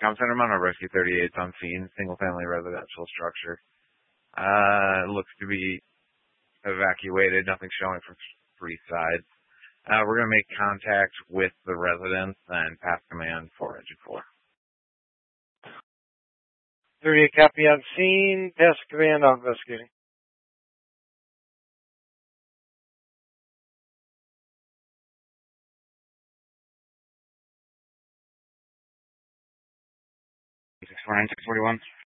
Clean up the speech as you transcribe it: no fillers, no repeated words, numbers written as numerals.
Center on Rescue 38 on scene, single-family residential structure. Looks to be evacuated, nothing showing from three sides. We're going to make contact with the residents and pass command for Engine 4. 38 copy on scene, pass command on investigating. Six 641.